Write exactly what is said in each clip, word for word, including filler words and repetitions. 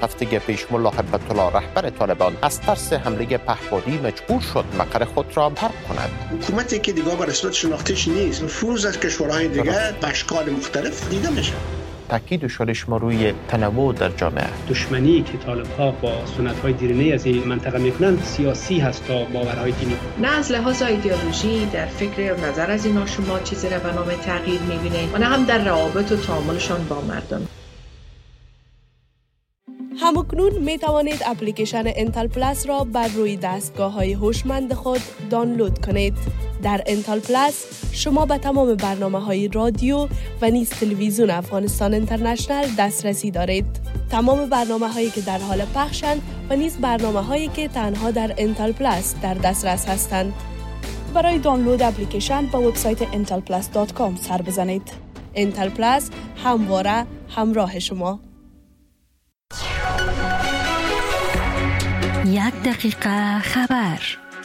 هفته پیش ملا هیبت الله رهبر طالبان از ترس حمله پهپادی مجبور شد مقر خود را ترک کند. حکومتی که دیگه به رسمیت شناختیش نیست، نفوذ از کشورهای دیگه به اشکال مختلف دیده میشه. تاکید شدش ما روی تنوع در جامعه. دشمنی که طالب‌ها با سنت‌های دیرینه از این منطقه میکنن سیاسی هست تا باورهای دینی. نه از لحاظ ایدئولوژی در فکر و نظر از اینا شما چیزی را به نام تغییر می‌بینید و نه هم در روابط و تعاملشان با مردم. همکنون می توانید اپلیکیشن انتل پلاس را بر روی دستگاه‌های هوشمند خود دانلود کنید. در انتل پلاس شما به تمام برنامه‌های رادیو و نیز تلویزیون افغانستان اینترنشنال دسترسی دارید. تمام برنامه‌هایی که در حال پخشند و نیز برنامه‌هایی که تنها در انتل پلاس در دسترس هستند. برای دانلود اپلیکیشن به وبسایت انتل پلاس دات کام سر بزنید. انتل پلاس همواره همراه شما. یک دقیقه خبر.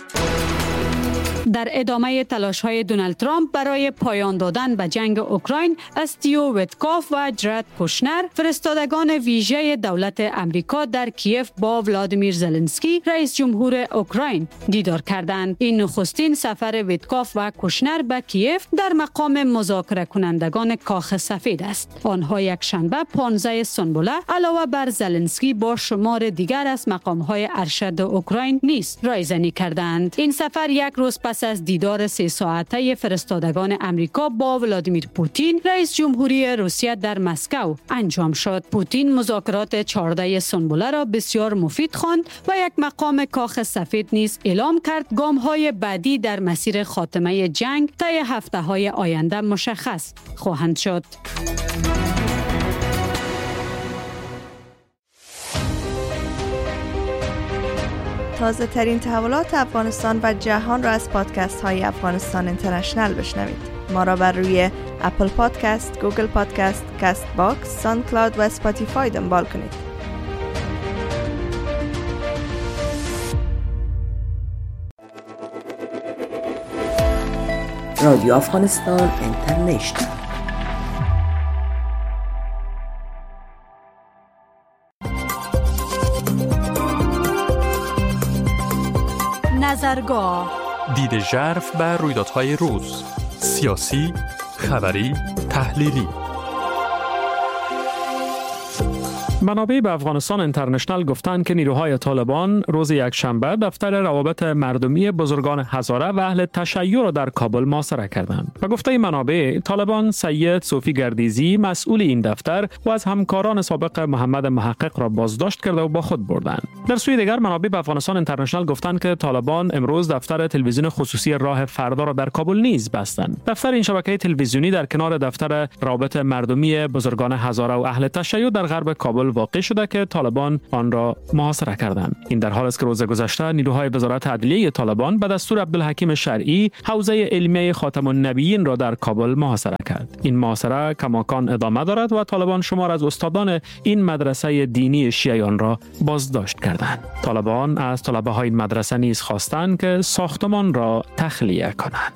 در ادامه تلاش‌های دونالد ترامپ برای پایان دادن به جنگ اوکراین، استیو ویتکاف و جرد کوشنر، فرستادگان ویژه دولت امریکا در کیف با ولادیمیر زلنسکی، رئیس جمهور اوکراین، دیدار کردند. این نخستین سفر ویتکاف و کوشنر به کیف در مقام مذاکره کنندگان کاخ سفید است. آنها یک شنبه پانزده سنبوله علاوه بر زلنسکی با شمار دیگر از مقام‌های ارشد اوکراین نیز رایزنی کردند. این سفر یک روز پس از دیدار سه ساعته فرستادگان امریکا با ولادیمیر پوتین، رئیس جمهوری روسیه در مسکو انجام شد. پوتین مذاکرات چهارده سنبوله را بسیار مفید خواند و یک مقام کاخ سفید نیز اعلام کرد گام‌های بعدی در مسیر خاتمه جنگ طی هفته‌های آینده مشخص خواهند شد. تازه ترین تحولات افغانستان و جهان را از پادکست های افغانستان اینترنشنال بشنوید. ما را بر روی اپل پادکست، گوگل پادکست، کاست باکس، ساوند کلاود و اسپاتیفای دنبال کنید. رادیو افغانستان اینترنشنال. نظرگاه، دید ژرف بر رویدادهای روز، سیاسی، خبری، تحلیلی. منابع به افغانستان اینترنشنال گفتند که نیروهای طالبان روز یکشنبه دفتر روابط مردمی بزرگان هزاره و اهل تشیع را در کابل محاصره کردند. و گفته منابع، طالبان سید صوفی گردیزی مسئول این دفتر و از همکاران سابق محمد محقق را بازداشت کرده و با خود بردند. در سوی دیگر منابع به افغانستان اینترنشنال گفتند که طالبان امروز دفتر تلویزیون خصوصی راه فردا را در کابل نیز بستند. دفتر این شبکه تلویزیونی در کنار دفتر روابط مردمی بزرگان هزاره و اهل تشیع در غرب کابل واقع شده که طالبان آن را محاصره کردند. این در حال است که روز گذشته نیروهای وزارت عدلیه طالبان به دستور عبدالحکیم شرعی حوزه علمیه خاتم النبیین را در کابل محاصره کرد. این محاصره کماکان ادامه دارد و طالبان شمار از استادان این مدرسه دینی شیعیان را بازداشت کردند. طالبان از طلبه های این مدرسه نیز خواستند که ساختمان را تخلیه کنند.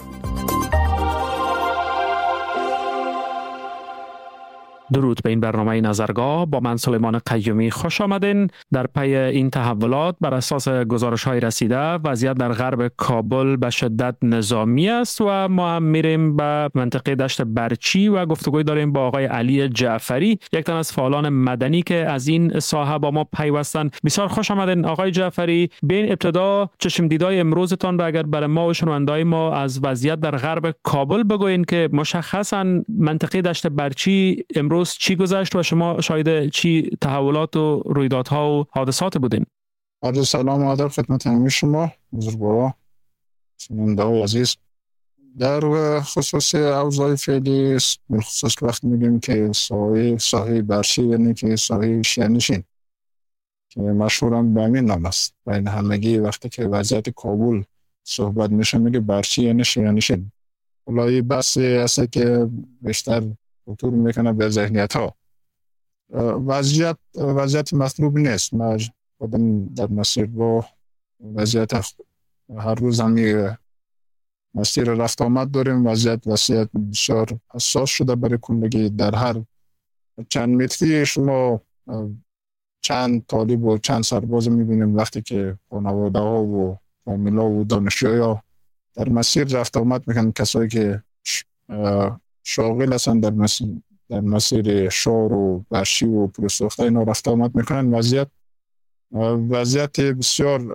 درود به این برنامه نظرگاه. با من سلیمان قیومی خوش آمدین. در پی این تحولات بر اساس گزارش‌های رسیده وضعیت در غرب کابل به شدت نظامی است و ما هم میریم به منطقه دشت برچی و گفتگوی داریم با آقای علی جعفری، یک تن از فعالان مدنی که از این ساحه با ما پیوستن. بسیار خوش آمدین آقای جعفری. به این ابتدا چشم دیدای امروزتان را اگر برای ما و شنونده‌های ما از وضعیت در غرب کابل بگوین که مشخصاً منطقه دشت برچی امروز چی گذشت و شما شاهد چی تحولات و رویدادها و حادثات بودین؟ عرض سلام و ادب خدمت همه شما بزرگوارا شنونده و عزیز. در خصوص اوضاع فعلی، بالخصوص وقتی میگیم که ساحه ساحه برچی یعنی که ساحه شیعه‌نشین که مشهورم به همین نام است، بین همگی وقتی که وضعیت کابل صحبت میشه میگه برچی یعنی شیعه‌نشین. والله بحث است که بیشتر خطور میکنه به ذهنیت ها. وضعیت وضعیت مطلوب نیست. ما خودم در مسیر با وضعیت هر روز همی مسیر رفت آمد داریم. وضعیت وضعیت بسیار حساس شده برای کنندگی. در هر چند متری شما چند طالب و چند سرباز میبینیم وقتی که خانواده ها و فامیلا و دانشجویا در مسیر رفت آمد میکنن، کسایی که شاغل هستن در مسیر در مسیر شار و برشی و پروساخته اینا رفت آمد میکنن. وضعیت وضعیت بسیار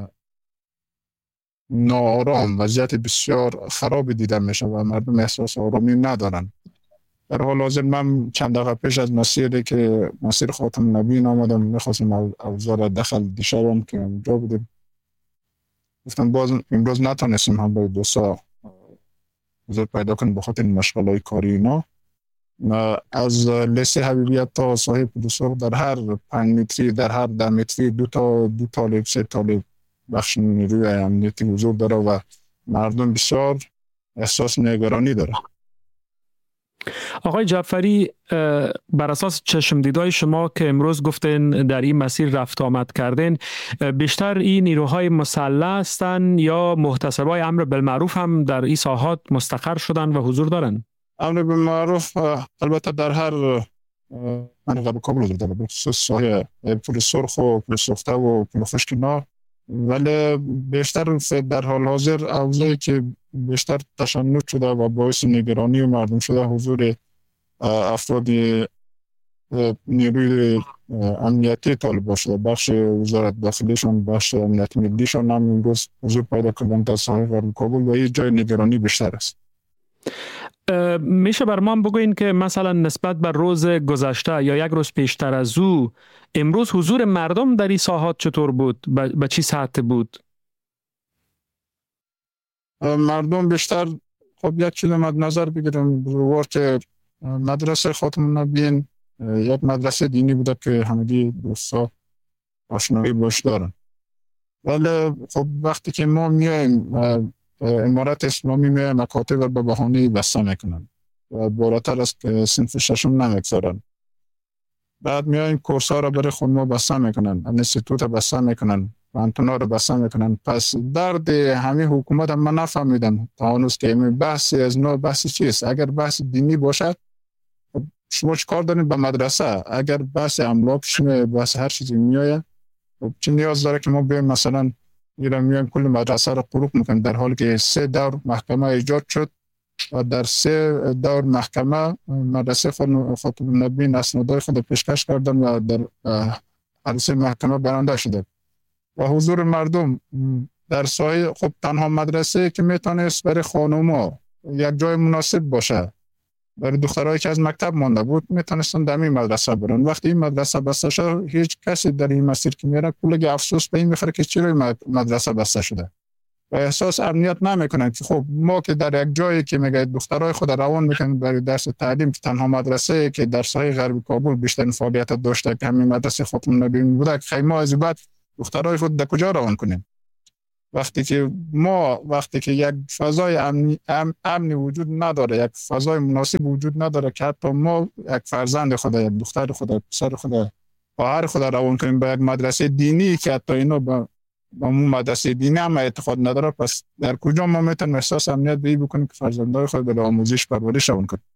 ناآرام، وضعیت بسیار خراب دیده میشه و مردم احساس آرامی ندارن. در حال حاضر من چند دقیقه پیش از مسیری که مسیر خاتم نبیین آمدم، میخواستم اوضاع داخل دیشبم که اونجا بودیم، گفتم باز امروز نتونستیم هم باید دوستا حضور پیدا کنیم بخاطر مشغلهای کاری اینا. از لیسه حبیبیت تا ساحل پروساخ در هر پنج متری در هر ده متری دو تا دو طالب سه طالب بخش نیروی امنیتی حضور داره و مردم بسیار احساس نگرانی داره. آقای جعفری، بر اساس چشم دیدای شما که امروز گفتین در این مسیر رفت آمد کردین، بیشتر این نیروهای مسلح هستند یا محتسبای امر بالمعروف هم در این ساحات مستقر شدن و حضور دارن؟ امر بالمعروف البته در هر منطقه کابل حضور داره، بخصوص ساحه پل سرخ و پل سوخته و پل خشکینا، ولی بیشتر در حال حاضر اوضاعی که بیشتر تشنج شده و باعث نگرانی مردم شده حضور افراد نیروی امنیتی طالبان شده. بخش وزارت داخلیشون، بخش امنیت ملیشون هم امروز حضور پیدا کردن در ساحل غرب کابل و این جای نگرانی بیشتر است. میشه بر ما بگوین که مثلا نسبت بر روز گذشته یا یک روز پیشتر از او امروز حضور مردم در این ساحات چطور بود؟ به چی سطح بود؟ مردم بیشتر خب یک چیز مد نظر بگیرم روار که مدرسه خاتم النبیین یک مدرسه دینی بوده که همگی دوستا آشنایی باش دارن، ولی خب وقتی که ما میایم امارت اسلامی میایم مکاتب به بهانه بسته میکنن و بالاتر از صنف ششم نمیگذارن، بعد میایم کورس ها رو برای خود ما بسته میکنن، انستیتوت بسته میکنن، پانتونا رو بسته میکنن. پس درد همه حکومت هم من نفهمیدم تا هنوز که این بحثی از نوع بحثی چیست. اگر بحث دینی باشد شما چکار دارین به مدرسه؟ اگر بحث املاک شما بحث هر چیزی میایه، چه نیاز داره که ما بیایم مثلا میرم میایم کل مدرسه رو قروق میکنیم، در حالی که سه دور محکمه ایجاد شد و در سه دور محکمه مدرسه خاتم النبیین اسنادهای خود پیشکش کردن و در هر سه محکمه برنده شده و حضور مردم در سایه. خب تنها مدرسه که میتونست برای خانوما یک جای مناسب باشه برای دخترایی که از مکتب مانده بود میتونستن در این مدرسه برن. وقتی این مدرسه بسته شد هیچ کسی در این مسیر که میره کلگی افسوس به این میخوره که چرا مدرسه بسته شده و احساس امنیت نمیکنن که خب ما که در یک جایی که میگه دخترای خود روان میکنن برای درس تعلیم که تنها مدرسه که در ساحل غرب کابل بیشتر فعالیت داشته که همین مدرسه خاتم النبیین بوده، خیلی از بعد دخترای خود در کجا روان کنیم؟ وقتی که ما وقتی که یک فضای امنی ام، امنی وجود نداره، یک فضای مناسب وجود نداره که حتی ما یک فرزند خود، یک دختر خود، یک پسر خود، خواهر خود روان کنیم به یک مدرسه دینی که حتی اینا با با اون مدرسه دینی هم اعتقاد نداره، پس در کجا ما میتونیم احساس امنیت به این بکنیم که فرزندای خود به آموزش پرورش روان کنیم؟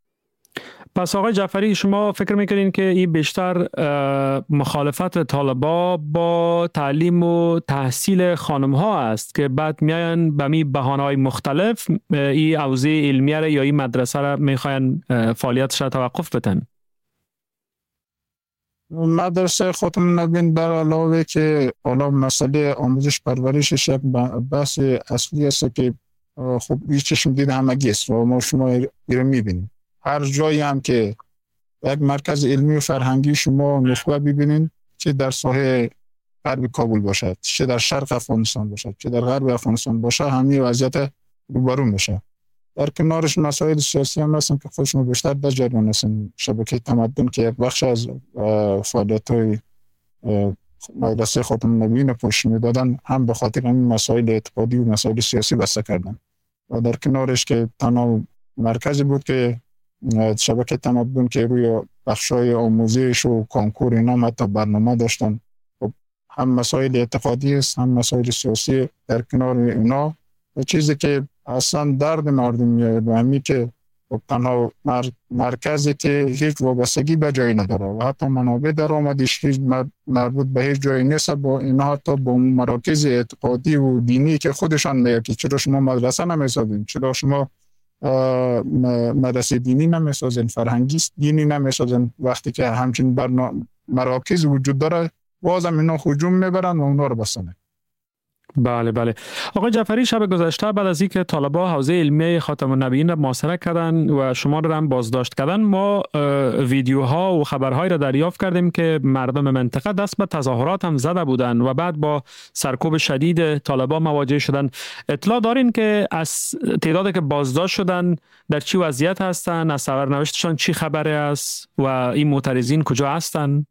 پس آقای جعفری، شما فکر میکنین که این بیشتر مخالفت طالبا با تعلیم و تحصیل خانم ها است که بعد میاین به می بهانه‌های مختلف این حوزه علمیه را یا این مدرسه را میخواین فعالیتش را توقف بدن؟ مدرسه خاتم النبیین بر علاوه که حالا مسئله آموزش پرورشش یک بحث اصلی است که خب این چشم دید همگی است و ما شما ایره میبینیم. هر جایی هم که یک مرکز علمی و فرهنگی شما نخبه ببینین، چه در ساحل غرب کابل باشد، چه در شرق افغانستان باشد، چه در غرب افغانستان باشد، همین وضعیت روبرو میشه. در کنارش مسائل سیاسی هم هستن که خودشون بیشتر در جریان هستن. شبکه تمدن که یک بخش از فعالیت‌های مدرسه خاتم النبیین پوش میدادن، هم به خاطر همین مسائل اعتقادی و مسائل سیاسی بسته کردن و در کنارش که تنها مرکزی بود که شبکه تمدن که روی بخشای آموزش و کانکور اینا حتی برنامه داشتن، هم مسائل اعتقادی است هم مسائل سیاسی در کنار اینا و چیزی که اصلا درد مردم میاد و همین که تنها مر... مرکزی که هیچ وابستگی به جایی نداره و حتی منابع درآمدیش هیچ مر... مربوط به هیچ جایی نیست. با اینا حتی با مراکز اعتقادی و دینی که خودشان میگه که چرا شما مدرسه نمیسازین، چرا شما مدرسه دینی نمیسازین، فرهنگی دینی نمیسازین، وقتی که همچین برنامه مراکز وجود داره بازم اینا هجوم میبرن و اونا رو بسنه. بله بله. آقای جعفری، شب گذشته بعد از اینکه طالبان حوزه علمیه خاتم النبیین را محاصره کردن و شما را هم بازداشت کردن، ما ویدیوها و خبرهای را دریافت کردیم که مردم منطقه دست به تظاهرات هم زده بودند و بعد با سرکوب شدید طالبان مواجه شدن. اطلاع دارین که از تعدادی که بازداشت شدن در چی وضعیت هستند، از سرنوشتشان چی خبره است و این معترضین کجا هستند؟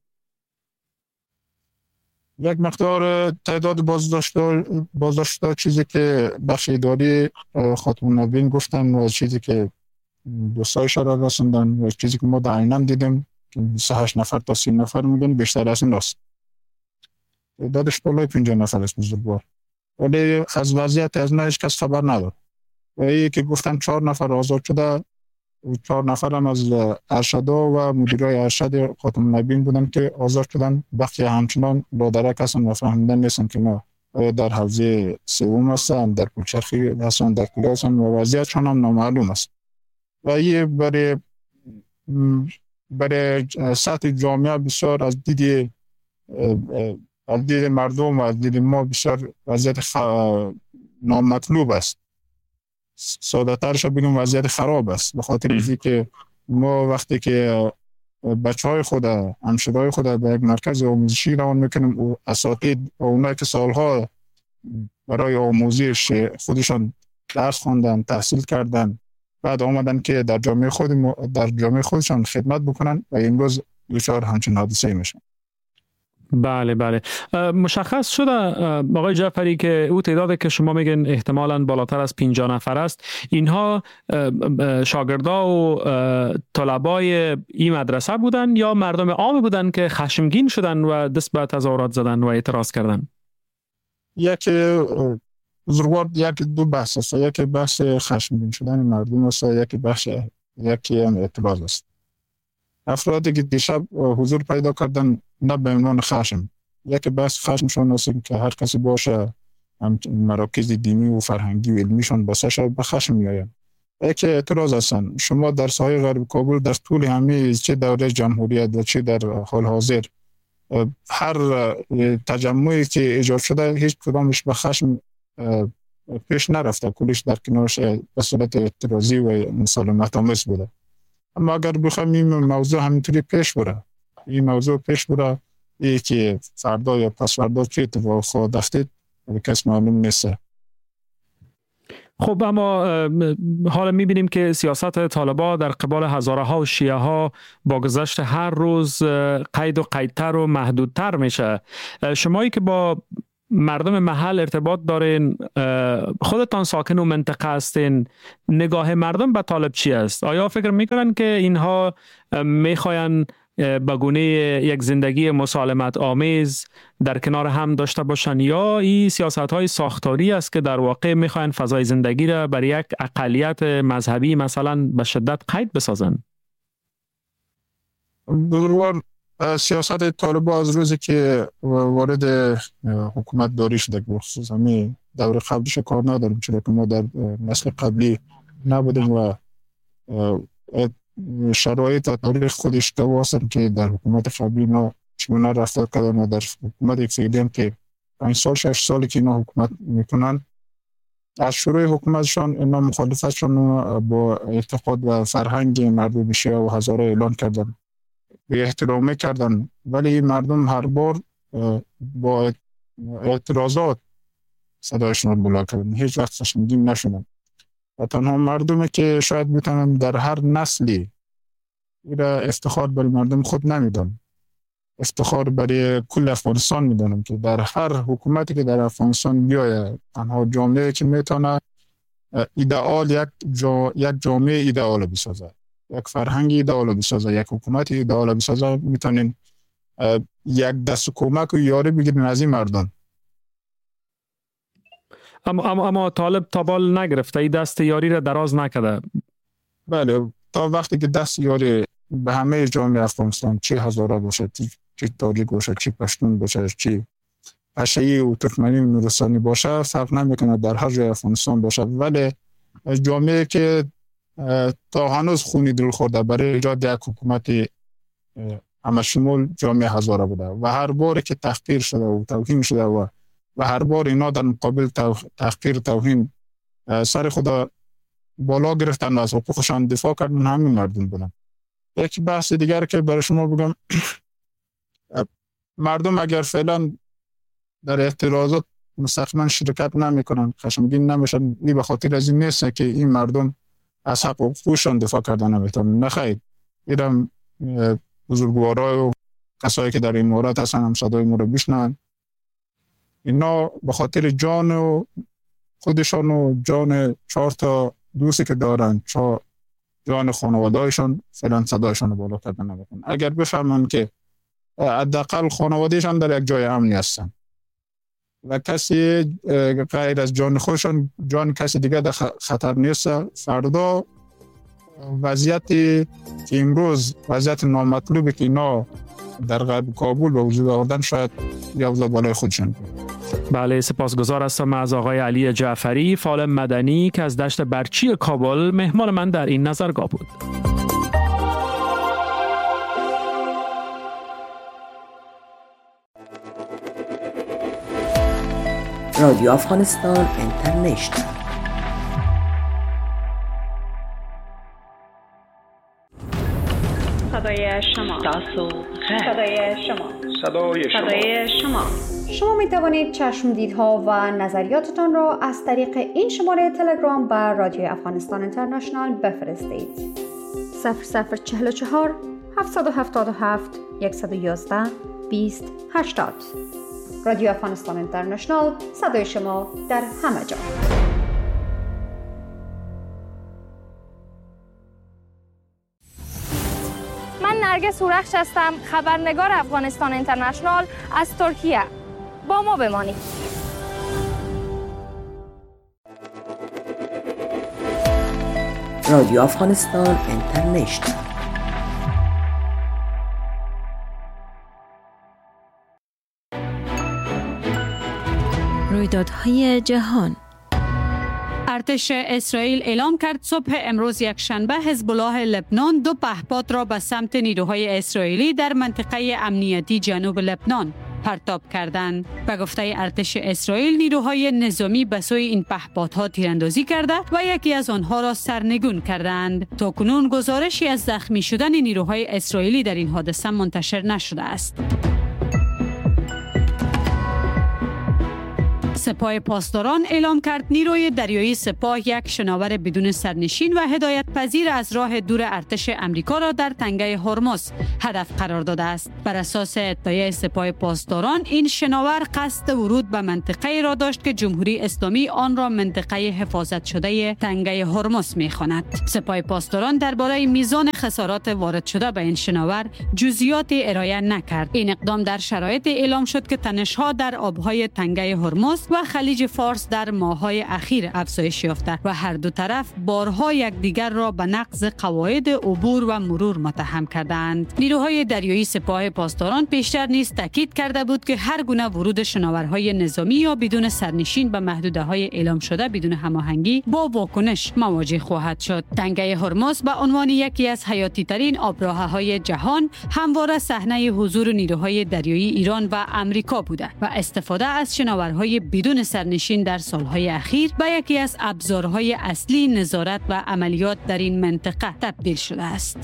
یک مقدار تعداد بازداشته بازداشته چیزی که بخش اداری خاتم النبیین گفتن و چیزی که دوستایش را رسوندن و چیزی که ما در عینم دیدیم که بیست و هشت نفر تا سی نفر میگن، بیشتر از این است. تعدادش بالای پنجاه نفر است بزرگوار، ولی از وضعیت از نه هیچ کس خبر نداره. و این که گفتن چهار نفر آزاد شده و چهار نفر هم از ارشدا و مدیرای ارشد خاتم النبیین بودن که آزاد شدن. بخشی همچنان لادرک هستن و فهمیدن نیستن که ما در حوزه سوم هستن، در پلچرخی هستن، در کلی هستن و وضعیتشان هم نامعلوم است. و این برای برای سطح جامعه بسیار از دید از دید مردم و از دید ما بسیار وضعیت خ... نامطلوب است. ساده ترش بگم وضعیت خراب است، به خاطر اینکه که ما وقتی که بچه های خود همشهرهای خود به یک مرکز آموزشی روان میکنیم و اساتید و اونایی که سالها برای آموزش خودشان درس خواندن، تحصیل کردن، بعد آمدن که در جامعه خود در جامعه خودشان خدمت بکنن و امروز دچار همچین حادثه میشن. بله بله. مشخص شده آقای جعفری که او تعدادی که شما میگن احتمالاً بالاتر از پنجاه نفر است، اینها شاگردا و طلبای این مدرسه بودن یا مردم عام بودن که خشمگین شدن و دست به تظاهرات زدن و اعتراض کردن؟ یک بزرگوار یک دو بحث است، یک بحث خشمگین شدن مردم است، یک بحث یکی هم اعتراض است. افرادی که دیشب حضور پیدا کردن نه به عنوان خشم، یک بحث خشمشان است که هر کسی باشه هم مراکز دینی و فرهنگی و علمیشان بسش به خشم میآیند. یک اعتراض هستند. شما در ساحل غرب کابل در طول همه چه دوره جمهوریت و چه در حال حاضر هر تجمعی که ایجاد شده هیچ کدامش به خشم پیش نرفته، کلش در کنارش به صورت اعتراضی و مسالمت آمیز بوده. اما اگر بخوایم این موضوع همینطوری پیش بره، این موضوع پیش بره ای که فردا یا پس فردا چه اتفاق خواهد افتاد کس معلوم نیست. خب اما حالا میبینیم که سیاست طالبان در قبال هزاره ها و شیعه ها با گذشت هر روز قید و قیدتر و محدودتر میشه. شمایی که با مردم محل ارتباط دارین، خودتان ساکن و منطقه هستین، نگاه مردم به طالب چی است؟ آیا فکر میکنن که اینها میخواین به گونه یک زندگی مسالمت آمیز در کنار هم داشته باشن یا این سیاست های ساختاری است که در واقع میخواین فضای زندگی را برای یک اقلیت مذهبی مثلا به شدت قید بسازن؟ بزرگوار، سیاست طالبان از روزی که وارد حکومت داری شده، بخصوص همین دور قبلیش کار نداریم، چرا که ما در نسل قبلی نبودیم و شرایط تاریخ خودش گواهند که در حکومت قبلی ما چگونه رفتار کردن و در حکومت فعلی هم که پنج سال شش سالی که اینا حکومت میکنن، از شروع حکومتشان اینا مخالفتشان با اعتقاد و فرهنگ مردم شیعه و هزاره اعلان کردن، به احترام کردن، ولی مردم هر بار با اعتراضات صدایشون بلند کردن، هیچ وقت خشمگین نشدن. و تنها مردمی که شاید بتونن در هر نسلی ایرا افتخار برای مردم خود نمیدن، افتخار برای کل افغانستان میدونم که در هر حکومتی که در افغانستان بیاید تنها جامعه که میتونه ایدئال یک جا، یک جامعه ایدئال بسازه، یک فرهنگ ایدئال بسازه، یک حکومت ایدئال بسازه، میتونین یک دست کمک و یاری بگیرین از این مردم. اما اما اما طالب تا بال نگرفته، این دست یاری را دراز نکرده. بله تا وقتی که دستیاری به همه جامعه افغانستان، چه هزاره باشه، چه تاجیک باشه، چه پشتون باشه، چه پشه‌ای و ترکمنی و نورستانی باشه، فرق نمیکنه در هر جای افغانستان باشه. ولی جامعه که تا هنوز خونی دل خورده برای ایجاد یک حکومت همه شمول جامعه هزاره بوده و هر باری که تحقیر شده و توهین شده و و هر بار اینا در مقابل تحقیر توهین سر خدا بالا گرفتن و از حقوقشان دفاع کردن، همین مردم بودن. یک بحث دیگر که برای شما بگم، مردم اگر فعلا در اعتراضات مستقیما شرکت نمیکنن، خشمگین نمیشن، این به خاطر از این نیست که این مردم از حق و حقوقشان دفاع کردن نمیتونن. نه خیر، ایران بزرگوارای و کسایی که در امارات هستن هم صدای ما رو بشنون. اینا به خاطر جان و خودشان و جان چهار تا دوستی که دارن، چهار جان خانواده‌شان فعلا صدایشان رو بالا کردن نمیکنن. اگر بفهمن که حداقل خانواده‌شان در یک جای امنی هستن و کسی غیر از جان خودشان جان کسی دیگه در خطر نیست، فردا وضعیتی که امروز وضعیت نامطلوبی که اینا در غرب کابل به وجود آوردن شاید یوزا بالای خودشان. بله، سپاسگزار هستم از آقای علی جعفری، فعال مدنی که از دشت برچی کابل مهمان من در این نظرگاه بود. رادیو افغانستان اینترنشنال. صدای شما، صدای شما، صدای شما، صدای شما. شما می توانید چشمدیدها و نظریاتتان را از طریق این شماره تلگرام بر رادیو افغانستان اینترنشنال بفرستید. صفر صفر چهل و چهار هفتصد و هفتاد و هفت صد و یازده بیست هشتاد. رادیو افغانستان اینترنشنال، صدای شما در همه جا. من نرگس هورخش هستم، خبرنگار افغانستان اینترنشنال از ترکیه. با ما بمانید. رادیو افغانستان اینترنشنال. رویدادهای جهان. ارتش اسرائیل اعلام کرد صبح امروز یک شنبه حزب الله لبنان دو پهپاد را به سمت نیروهای اسرائیلی در منطقه امنیتی جنوب لبنان پرتاب کردند. به گفته ارتش اسرائیل، نیروهای نظامی به سوی این پهپادها تیراندازی کرده و یکی از آنها را سرنگون کردند. تاکنون گزارشی از زخمی شدن نیروهای اسرائیلی در این حادثه منتشر نشده است. سپاه پاسداران اعلام کرد نیروی دریایی سپاه یک شناور بدون سرنشین و هدایت پذیر از راه دور ارتش امریکا را در تنگه هرمز هدف قرار داده است. بر اساس اطلاع سپاه پاسداران، این شناور قصد ورود به منطقه را داشت که جمهوری اسلامی آن را منطقه حفاظت شده تنگه هرمز می‌خواند. سپاه پاسداران درباره میزان خسارات وارد شده به این شناور جزئیاتی ارائه نکرد. این اقدام در شرایط اعلام شد که تنش‌ها در آب‌های تنگه هرمز و خلیج فارس در ماه‌های اخیر افزایش یافته و هر دو طرف بارها یکدیگر را به نقض قواعد عبور و مرور متهم کردند. نیروهای دریایی سپاه پاسداران پیشتر نیز تاکید کرده بود که هر گونه ورود شناورهای نظامی یا بدون سرنشین به محدوده‌های اعلام شده بدون هماهنگی با واکنش مواجه خواهد شد. تنگه هرمز به عنوان یکی از حیاتی ترین آبراهه‌های جهان همواره صحنه حضور نیروهای دریایی ایران و امریکا بوده و استفاده از شناورهای بدون سرنشین در سالهای اخیر به یکی از ابزارهای اصلی نظارت و عملیات در این منطقه تبدیل شده است.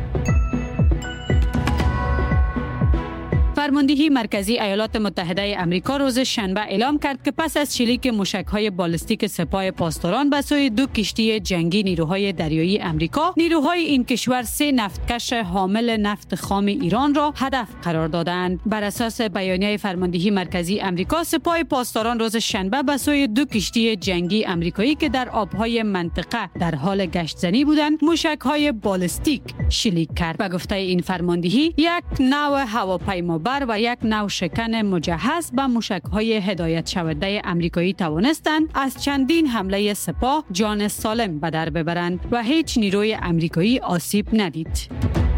فرماندهی مرکزی ایالات متحده آمریکا روز شنبه اعلام کرد که پس از شلیک موشک‌های بالستیک سپاه پاسداران به سوی دو کشتی جنگی نیروهای دریایی آمریکا، نیروهای این کشور سه نفتکش حامل نفت خام ایران را هدف قرار دادند. بر اساس بیانیه فرماندهی مرکزی آمریکا، سپاه پاسداران روز شنبه به سوی دو کشتی جنگی آمریکایی که در آبهای منطقه در حال گشتزنی بودند، موشک‌های بالستیک شلیک کرد. به گفته این فرماندهی، یک نوع هواپیما بابر و یک نو شکن مجهز به موشک‌های هدایت شونده امریکایی توانستند از چندین حمله سپاه جان سالم به در ببرند و هیچ نیروی امریکایی آسیب ندید.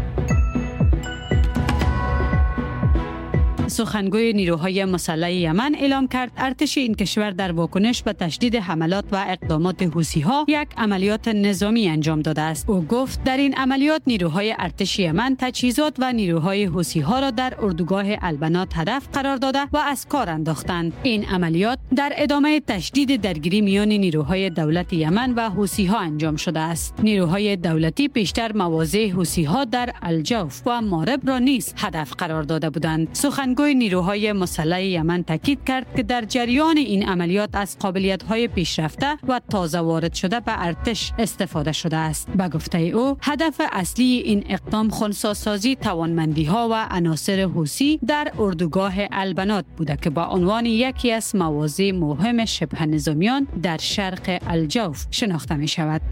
سخنگوی نیروهای مسلح یمن اعلام کرد ارتش این کشور در واکنش به تشدید حملات و اقدامات حوثی‌ها یک عملیات نظامی انجام داده است. او گفت در این عملیات نیروهای ارتش یمن تجهیزات و نیروهای حوثی‌ها را در اردوگاه البنات هدف قرار داده و از کار انداختند. این عملیات در ادامه تشدید درگیری میان نیروهای دولت یمن و حوثی‌ها انجام شده است. نیروهای دولتی پیشتر مواضع حوثی‌ها در الجوف و مارب را نیز هدف قرار داده بودند. سخنگوی نیروهای مسلح یمن تاکید کرد که در جریان این عملیات از قابلیت‌های پیشرفته و تازه وارد شده به ارتش استفاده شده است. به گفته او، هدف اصلی این اقدام خنثی‌سازی توانمندی‌ها و عناصر حوثی در اردوگاه البنات بوده که با عنوان یکی از مواضع مهم شبه نظامیان در شرق الجوف شناخته می شود.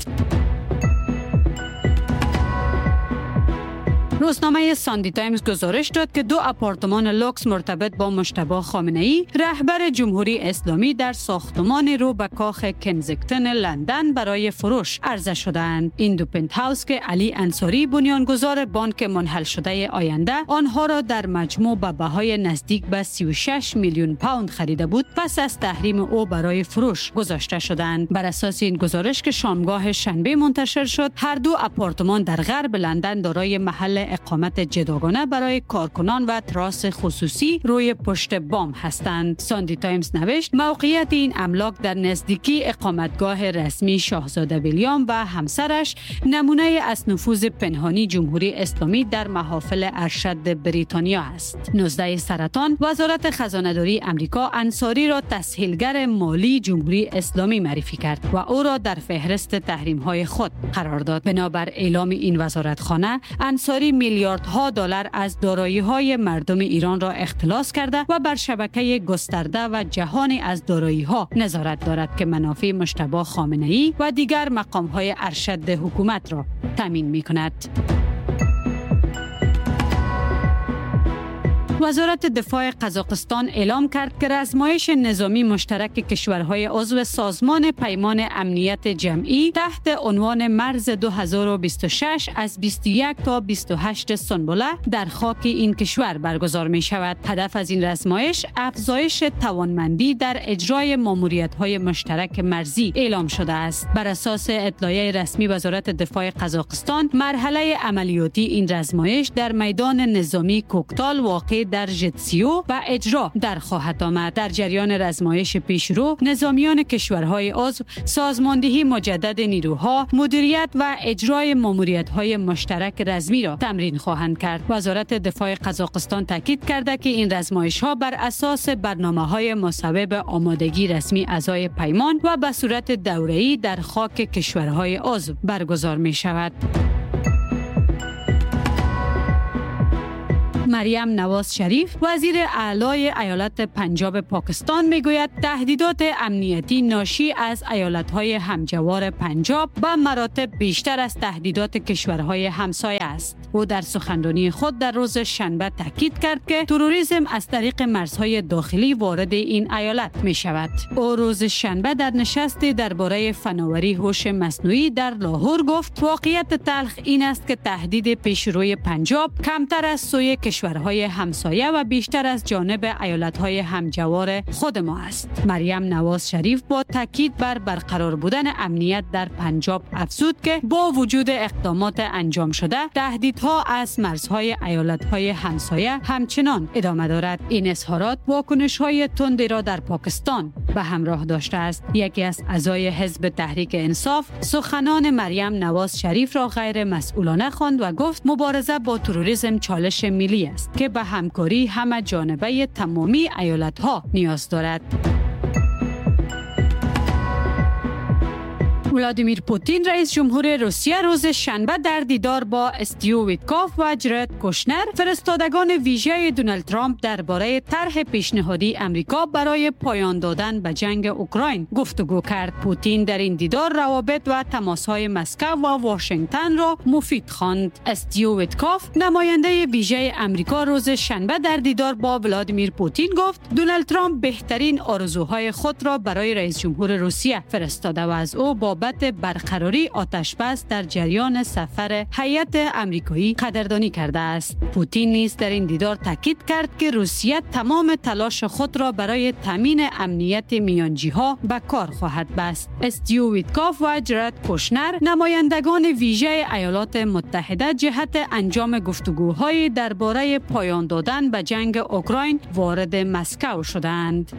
روزنامه ساندی تایمز گزارش داد که دو آپارتمان لوکس مرتبط با مجتبی خامنه‌ای رهبر جمهوری اسلامی در ساختمان رو به کاخ کنزینگتون لندن برای فروش عرضه شدند. این دو پنت هاوس که علی انصاری بنیانگذار بانک منحل شده آینده آنها را در مجموع به بهای نزدیک به سی و شش میلیون پوند خریده بود، پس از تحریم او برای فروش گذاشته شدند. بر اساس این گزارش که شامگاه شنبه منتشر شد، هر دو آپارتمان در غرب لندن دارای محل اقامت جداگانه برای کارکنان و تراس خصوصی روی پشت بام هستند. ساندی تایمز نوشت موقعیت این املاک در نزدیکی اقامتگاه رسمی شاهزاده ویلیام و همسرش نمونه از نفوذ پنهانی جمهوری اسلامی در محافل ارشد بریتانیا است. نوزده سرطان وزارت خزانه‌داری امریکا انصاری را تسهیلگر مالی جمهوری اسلامی معرفی کرد و او را در فهرست تحریم‌های خود قرار داد. بنابر اعلام این وزارتخانه، انصاری میلیاردها دلار از دارایی‌های مردم ایران را اختلاس کرده و بر شبکه گسترده و جهانی از دارایی‌ها نظارت دارد که منافع مجتبی خامنه‌ای و دیگر مقام‌های ارشد حکومت را تامین می‌کند. وزارت دفاع قزاقستان اعلام کرد که رزمایش نظامی مشترک کشورهای عضو سازمان پیمان امنیت جمعی تحت عنوان مرز دو هزار و بیست و شش از بیست و یک تا بیست و هشت سنبله در خاک این کشور برگزار می شود. هدف از این رزمایش افزایش توانمندی در اجرای ماموریت‌های مشترک مرزی اعلام شده است. بر اساس اطلاعیه رسمی وزارت دفاع قزاقستان، مرحله عملیاتی این رزمایش در میدان نظامی کوکتال واقع در ژتسیو و اجرا در خواهد آمد. در جریان رزمایش پیشرو، نظامیان کشورهای عضو سازماندهی مجدد نیروها، مدیریت و اجرای ماموریت‌های مشترک رزمی را تمرین خواهند کرد. وزارت دفاع قزاقستان تاکید کرده که این رزمایش‌ها بر اساس برنامه‌های مصوب آمادگی رسمی اعضای پیمان و به صورت دوره‌ای در خاک کشورهای عضو برگزار می‌شود. مریم نواز شریف وزیر اعلی ایالت پنجاب پاکستان میگوید تهدیدات امنیتی ناشی از ایالت‌های همجوار پنجاب به مراتب بیشتر از تهدیدات کشورهای همسایه است. او در سخنرانی خود در روز شنبه تاکید کرد که تروریسم از طریق مرزهای داخلی وارد این ایالت می شود. او روز شنبه در نشستی درباره فناوری هوش مصنوعی در لاهور گفت واقعیت تلخ این است که تهدید پیشروی پنجاب کمتر از سوی کشورهای همسایه و بیشتر از جانب ایالت‌های همجوار خود ما است. مریم نواز شریف با تاکید بر برقرار بودن امنیت در پنجاب افزود که با وجود اقدامات انجام شده، تهدیدها از مرزهای ایالت‌های همسایه همچنان ادامه دارد. این اظهارات واکنش‌های تندی را در پاکستان به همراه داشته است. یکی از اعضای حزب تحریک انصاف سخنان مریم نواز شریف را غیر مسئولانه خواند و گفت مبارزه با تروریسم چالش ملی است که به همکاری همه جانبه تمامی ایالت‌ها نیاز دارد. ولادیمیر پوتین رئیس جمهور روسیه روز شنبه در دیدار با استیو ویتکوف و جرد کوشنر فرستادگان ویژه دونالد ترامپ درباره طرح پیشنهادی امریکا برای پایان دادن به جنگ اوکراین گفتگو کرد. پوتین در این دیدار روابط و تماس‌های مسکو و واشنگتن را مفید خواند. استیو ویتکوف نماینده ویژه امریکا روز شنبه در دیدار با ولادیمیر پوتین گفت دونالد ترامپ بهترین آرزوهای خود را برای رئیس جمهور روسیه فرستاده و از او بابت برقراری آتشبس در جریان سفر هیئت آمریکایی قدردانی کرده است. پوتین نیز در این دیدار تاکید کرد که روسیه تمام تلاش خود را برای تامین امنیت میانجی‌ها به کار خواهد بست. استیو ویتکوف و جرد کوشنر نمایندگان ویژه ایالات متحده جهت انجام گفتگوهای درباره پایان دادن به جنگ اوکراین وارد مسکو شدند.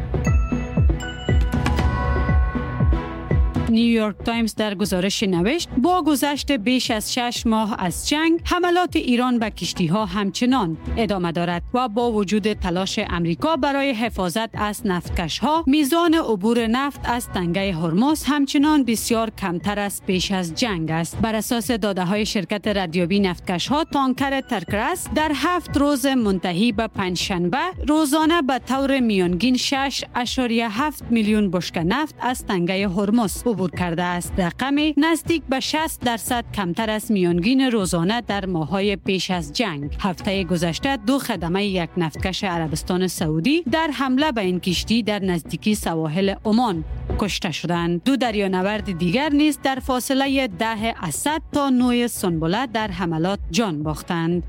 نیویورک تایمز در گزارش نوشت با گذشت بیش از شش ماه از جنگ حملات ایران به کشتی‌ها همچنان ادامه دارد و با وجود تلاش امریکا برای حفاظت از نفتکش‌ها میزان عبور نفت از تنگه هرمز همچنان بسیار کمتر از پیش از جنگ است. بر اساس داده‌های شرکت ردیابی نفتکش‌ها تانکر ترکرس در هفت روز منتهی به پنجشنبه روزانه به طور میانگین شش ممیز هفت میلیون بشکه نفت از تنگه هرمز عبور کرده است. رقمی نزدیک به شصت درصد کمتر از میانگین روزانه در ماه‌های پیش از جنگ. هفته گذشته دو خدمه یک نفتکش عربستان سعودی در حمله به این کشتی در نزدیکی سواحل عمان کشته شدند. دو دریانورد دیگر نیز در فاصله ده اسد تا نوع سنبله در حملات جان باختند.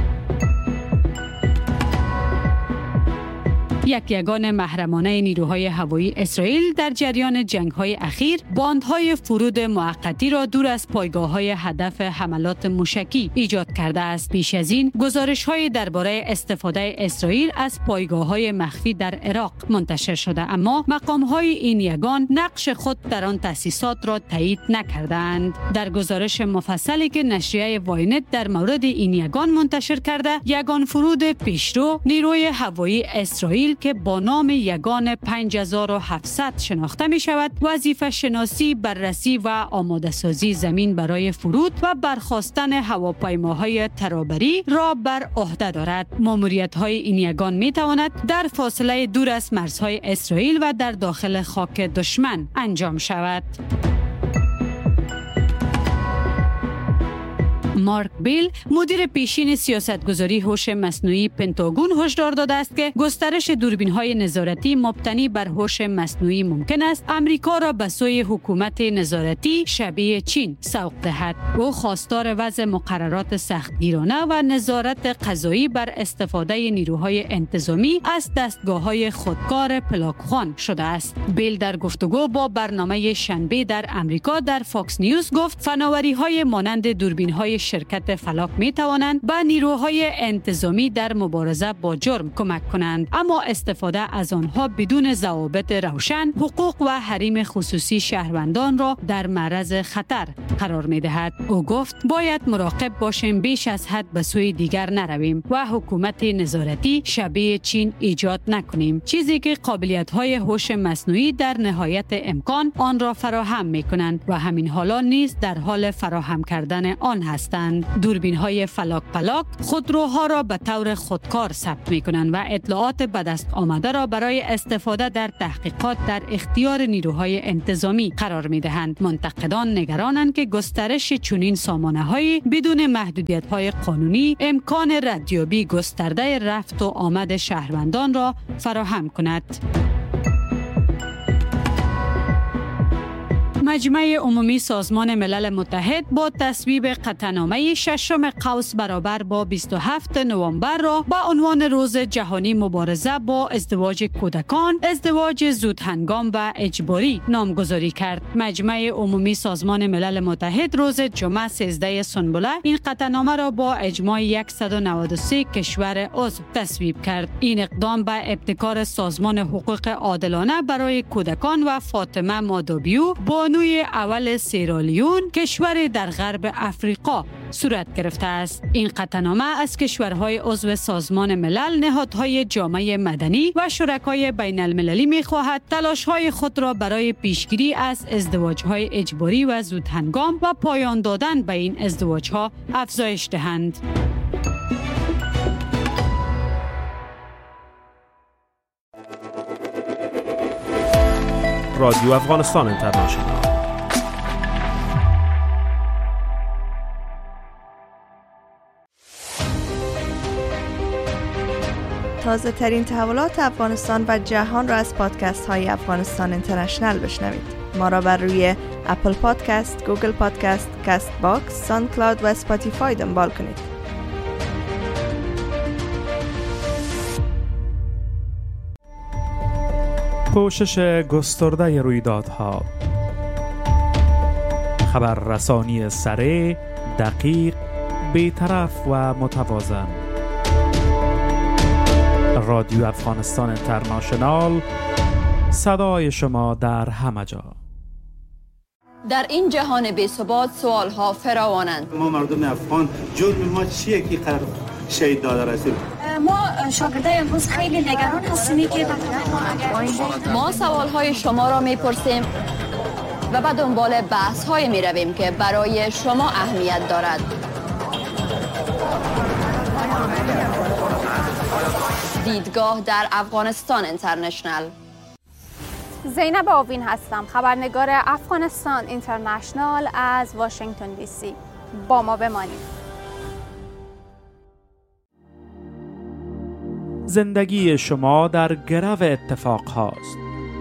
یک یگان محرمانه نیروهای هوایی اسرائیل در جریان جنگ‌های اخیر باندهای فرود موقتی را دور از پایگاه‌های هدف حملات موشکی ایجاد کرده است. پیش از این گزارش‌های درباره استفاده اسرائیل از پایگاه‌های مخفی در عراق منتشر شده، اما مقام‌های این یگان نقش خود در آن تأسیسات را تایید نکردند. در گزارش مفصلی که نشریه واینت در مورد این یگان منتشر کرده، یگان فرود پیشرو نیروی هوایی اسرائیل که با نام یگان پنج هزار و هفتصد شناخته می شود، وظیفه شناسی، بررسی و آماده سازی زمین برای فرود و برخاستن هواپیماهای ترابری را بر عهده دارد. ماموریت‌های این یگان می تواند در فاصله دور از مرزهای اسرائیل و در داخل خاک دشمن انجام شود. مارک بیل مدیر پیشین سیاستگذاری هوش مصنوعی پنتاگون هشدار داده است که گسترش دوربین‌های نظارتی مبتنی بر هوش مصنوعی ممکن است امریکا را به سوی حکومت نظارتی شبیه چین سوق دهد. او خواستار وضع مقررات سختگیرانه و نظارت قضایی بر استفاده نیروهای انتظامی از دستگاه‌های خودکار پلاکخوان شده است. بیل در گفتگو با برنامه شنبه در امریکا در فاکس نیوز گفت فناوری‌های مانند دوربین‌های شرکت فلاک می توانند به نیروهای انتظامی در مبارزه با جرم کمک کنند، اما استفاده از آنها بدون ضوابط روشن حقوق و حریم خصوصی شهروندان را در معرض خطر قرار می دهد. او گفت باید مراقب باشیم بیش از حد به سوی دیگر نرویم و حکومت نظارتی شبیه چین ایجاد نکنیم، چیزی که قابلیت های هوش مصنوعی در نهایت امکان آن را فراهم می کنند و همین حالا نیز در حال فراهم کردن آن هستند. دوربین های فلاک پلاک خودروها را به طور خودکار ثبت می کنند و اطلاعات به دست آمده را برای استفاده در تحقیقات در اختیار نیروهای انتظامی قرار می دهند. منتقدان نگرانند که گسترش چنین سامانه های بدون محدودیت های قانونی امکان ردیابی گسترده رفت و آمد شهروندان را فراهم کند. مجمع عمومی سازمان ملل متحد با تصویب قطعنامه ششم قوس برابر با بیست و هفتم نوامبر را با عنوان روز جهانی مبارزه با ازدواج کودکان، ازدواج زودهنگام و اجباری نامگذاری کرد. مجمع عمومی سازمان ملل متحد روز جمعه سیزده سنبله این قطعنامه را با اجماع صد و نود و سه کشور عضو تصویب کرد. این اقدام به ابتکار سازمان حقوق عادلانه برای کودکان و فاطمه مادابیو بانو زلزله‌ی اول سیرالیون کشور در غرب افریقا صورت گرفته است. این قطعنامه از کشورهای عضو سازمان ملل، نهادهای جامعه مدنی و شرکای بین المللی می‌خواهد تلاش‌های خود را برای پیشگیری از ازدواج‌های اجباری و زودهنگام و پایان دادن به این ازدواج‌ها افزایش دهند. رادیو افغانستان اینترنشنال. تازه ترین تحولات افغانستان و جهان را از پادکست های افغانستان اینترنشنل بشنوید. ما را بر روی اپل پادکست، گوگل پادکست، کست باکس، ساند کلاود و اسپاتیفای دنبال کنید. پوشش گسترده رویدادها، خبررسانی سریع، دقیق، بی‌طرف و متوازن. رادیو افغانستان اینترنشنال، صدای شما در همه جا. در این جهان بی‌ثبات سوالها فراوانند. ما مردم افغان جرم ما چیه که قرار شهید داده رسید؟ ما شاگردای امروز خیلی نگران هستیم که ما سوالهای شما را میپرسیم و به دنبال بحث‌های میرویم که برای شما اهمیت دارد. دیدگاه در افغانستان اینترنشنل. زینب آوین هستم، خبرنگار افغانستان اینترنشنال از واشنگتن دی سی. با ما بمانید. زندگی شما در گرو اتفاق هاست.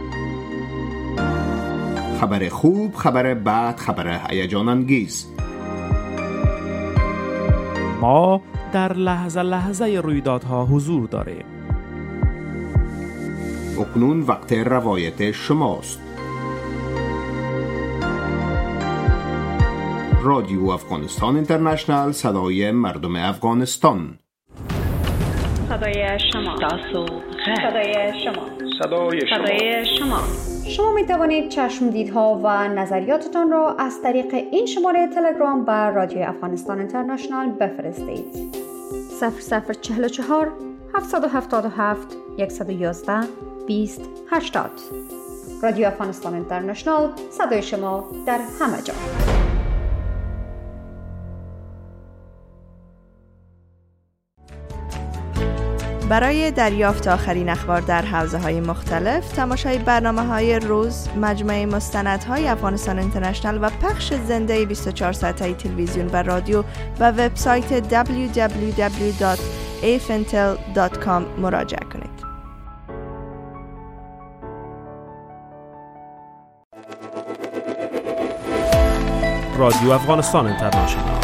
خبر خوب، خبر بد، خبر هیجان انگیز. ما در لحظه لحظه رویدادها حضور داریم. اکنون وقت روایت شماست. رادیو افغانستان اینترنشنال، صدای مردم افغانستان. صدای شما. صدای شما. صدای شما. صدای شما. شما می توانید چشمدیدها و نظریاتتان را از طریق این شماره تلگرام بر رادیو افغانستان اینترنشنال بفرستید. صفر صفر چهل و چهار هفتصد و هفتاد و هفت صد و یازده بیست هشتاد. رادیو افغانستان اینترنشنال، صدای شما در همه جا. برای دریافت آخرین اخبار در حوزه‌های مختلف، تماشای برنامه‌های روز، مجموعه مستندهای افغانستان اینترنشنال و پخش زنده بیست و چهار ساعته تلویزیون و رادیو و وبسایت دبلیو دبلیو دبلیو دات ای اف انتل دات کام مراجعه کنید. رادیو افغانستان اینترنشنال.